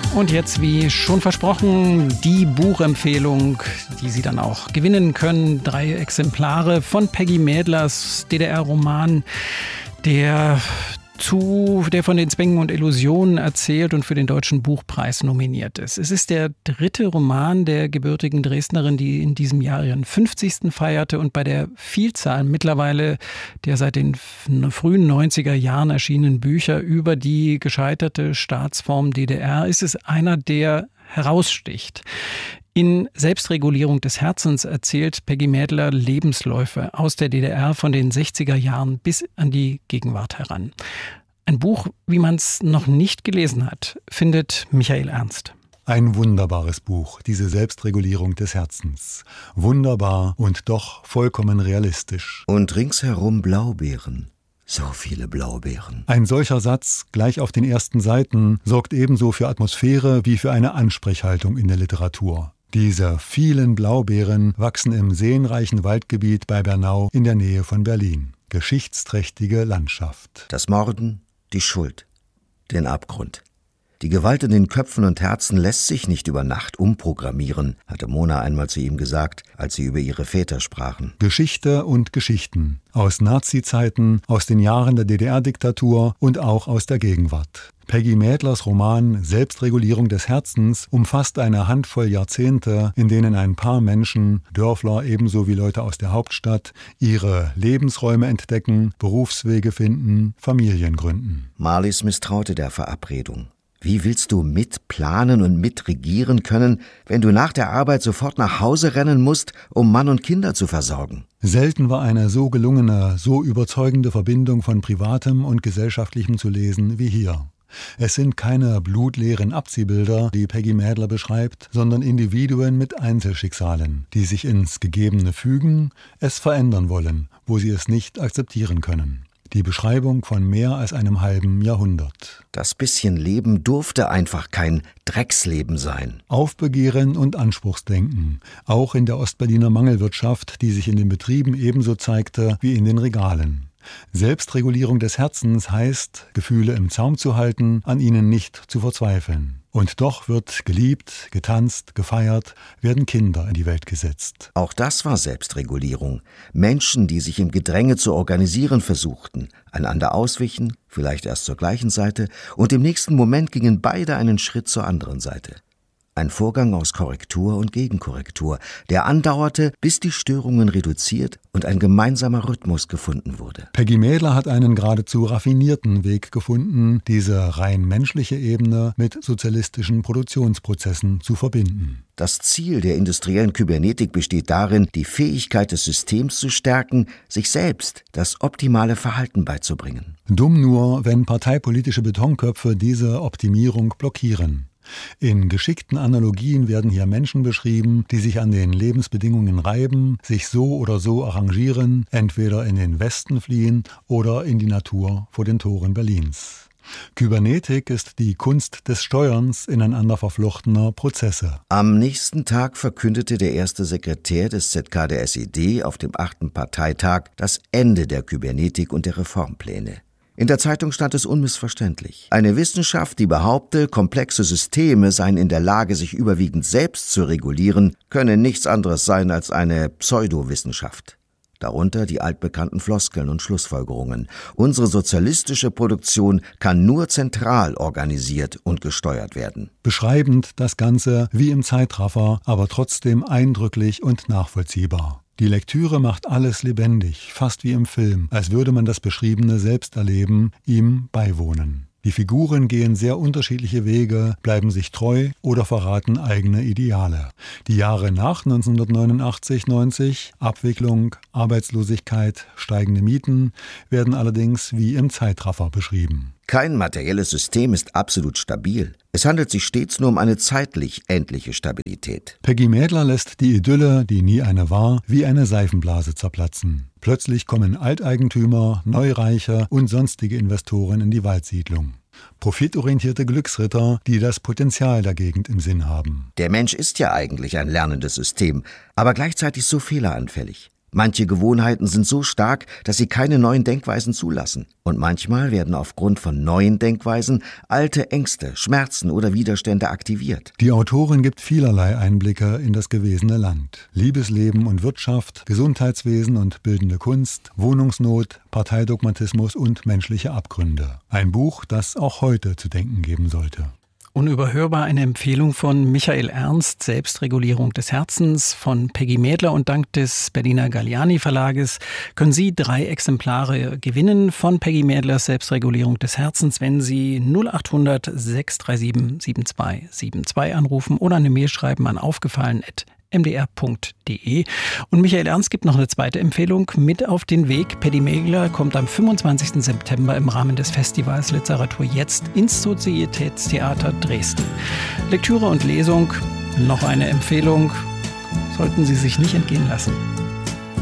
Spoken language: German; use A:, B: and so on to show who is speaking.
A: Und jetzt, wie schon versprochen, die Buchempfehlung, die Sie dann auch gewinnen können. 3 Exemplare von Peggy Mädlers DDR-Roman, der von den Zwängen und Illusionen erzählt und für den Deutschen Buchpreis nominiert ist. Es ist der 3. Roman der gebürtigen Dresdnerin, die in diesem Jahr ihren 50. feierte, und bei der Vielzahl mittlerweile der seit den frühen 90er Jahren erschienenen Bücher über die gescheiterte Staatsform DDR ist es einer, der heraussticht. In Selbstregulierung des Herzens erzählt Peggy Mädler Lebensläufe aus der DDR von den 60er Jahren bis an die Gegenwart heran. Ein Buch, wie man es noch nicht gelesen hat, findet Michael Ernst.
B: Ein wunderbares Buch, diese Selbstregulierung des Herzens. Wunderbar und doch vollkommen realistisch.
C: Und ringsherum Blaubeeren. So viele Blaubeeren.
B: Ein solcher Satz, gleich auf den ersten Seiten, sorgt ebenso für Atmosphäre wie für eine Ansprechhaltung in der Literatur. Diese vielen Blaubeeren wachsen im seenreichen Waldgebiet bei Bernau in der Nähe von Berlin. Geschichtsträchtige Landschaft.
C: Das Morden, die Schuld, den Abgrund. Die Gewalt in den Köpfen und Herzen lässt sich nicht über Nacht umprogrammieren, hatte Mona einmal zu ihm gesagt, als sie über ihre Väter sprachen.
B: Geschichte und Geschichten. Aus Nazi-Zeiten, aus den Jahren der DDR-Diktatur und auch aus der Gegenwart. Peggy Mädlers Roman Selbstregulierung des Herzens umfasst eine Handvoll Jahrzehnte, in denen ein paar Menschen, Dörfler ebenso wie Leute aus der Hauptstadt, ihre Lebensräume entdecken, Berufswege finden, Familien gründen.
C: Marlies misstraute der Verabredung. Wie willst du mitplanen und mitregieren können, wenn du nach der Arbeit sofort nach Hause rennen musst, um Mann und Kinder zu versorgen?
B: Selten war eine so gelungene, so überzeugende Verbindung von Privatem und Gesellschaftlichem zu lesen wie hier. Es sind keine blutleeren Abziehbilder, die Peggy Mädler beschreibt, sondern Individuen mit Einzelschicksalen, die sich ins Gegebene fügen, es verändern wollen, wo sie es nicht akzeptieren können. Die Beschreibung von mehr als einem halben Jahrhundert.
C: Das bisschen Leben durfte einfach kein Drecksleben sein.
B: Aufbegehren und Anspruchsdenken, auch in der Ostberliner Mangelwirtschaft, die sich in den Betrieben ebenso zeigte wie in den Regalen. Selbstregulierung des Herzens heißt, Gefühle im Zaum zu halten, an ihnen nicht zu verzweifeln. Und doch wird geliebt, getanzt, gefeiert, werden Kinder in die Welt gesetzt.
C: Auch das war Selbstregulierung. Menschen, die sich im Gedränge zu organisieren versuchten, einander auswichen, vielleicht erst zur gleichen Seite, und im nächsten Moment gingen beide einen Schritt zur anderen Seite. Ein Vorgang aus Korrektur und Gegenkorrektur, der andauerte, bis die Störungen reduziert und ein gemeinsamer Rhythmus gefunden wurde.
B: Peggy Mädler hat einen geradezu raffinierten Weg gefunden, diese rein menschliche Ebene mit sozialistischen Produktionsprozessen zu verbinden.
C: Das Ziel der industriellen Kybernetik besteht darin, die Fähigkeit des Systems zu stärken, sich selbst das optimale Verhalten beizubringen.
B: Dumm nur, wenn parteipolitische Betonköpfe diese Optimierung blockieren. In geschickten Analogien werden hier Menschen beschrieben, die sich an den Lebensbedingungen reiben, sich so oder so arrangieren, entweder in den Westen fliehen oder in die Natur vor den Toren Berlins. Kybernetik ist die Kunst des Steuerns ineinander verflochtener Prozesse.
C: Am nächsten Tag verkündete der erste Sekretär des ZK der SED auf dem 8. Parteitag das Ende der Kybernetik und der Reformpläne. In der Zeitung stand es unmissverständlich. Eine Wissenschaft, die behaupte, komplexe Systeme seien in der Lage, sich überwiegend selbst zu regulieren, könne nichts anderes sein als eine Pseudowissenschaft. Darunter die altbekannten Floskeln und Schlussfolgerungen. Unsere sozialistische Produktion kann nur zentral organisiert und gesteuert werden.
B: Beschreibend das Ganze wie im Zeitraffer, aber trotzdem eindrücklich und nachvollziehbar. Die Lektüre macht alles lebendig, fast wie im Film, als würde man das Beschriebene selbst erleben, ihm beiwohnen. Die Figuren gehen sehr unterschiedliche Wege, bleiben sich treu oder verraten eigene Ideale. Die Jahre nach 1989-90, Abwicklung, Arbeitslosigkeit, steigende Mieten, werden allerdings wie im Zeitraffer beschrieben.
C: Kein materielles System ist absolut stabil. Es handelt sich stets nur um eine zeitlich endliche Stabilität.
B: Peggy Mädler lässt die Idylle, die nie eine war, wie eine Seifenblase zerplatzen. Plötzlich kommen Alteigentümer, Neureiche und sonstige Investoren in die Waldsiedlung. Profitorientierte Glücksritter, die das Potenzial der Gegend im Sinn haben.
C: Der Mensch ist ja eigentlich ein lernendes System, aber gleichzeitig so fehleranfällig. Manche Gewohnheiten sind so stark, dass sie keine neuen Denkweisen zulassen. Und manchmal werden aufgrund von neuen Denkweisen alte Ängste, Schmerzen oder Widerstände aktiviert.
B: Die Autorin gibt vielerlei Einblicke in das gewesene Land. Liebesleben und Wirtschaft, Gesundheitswesen und bildende Kunst, Wohnungsnot, Parteidogmatismus und menschliche Abgründe. Ein Buch, das auch heute zu denken geben sollte.
A: Unüberhörbar eine Empfehlung von Michael Ernst, Selbstregulierung des Herzens, von Peggy Mädler, und dank des Berliner Galliani Verlages können Sie 3 Exemplare gewinnen von Peggy Mädlers Selbstregulierung des Herzens, wenn Sie 0800 637 7272 anrufen oder eine Mail schreiben an aufgefallen@mdr.de. Und Michael Ernst gibt noch eine zweite Empfehlung mit auf den Weg. Peggy Mädler kommt am 25. September im Rahmen des Festivals Literatur jetzt ins Sozietätstheater Dresden. Lektüre und Lesung, noch eine Empfehlung, sollten Sie sich nicht entgehen lassen.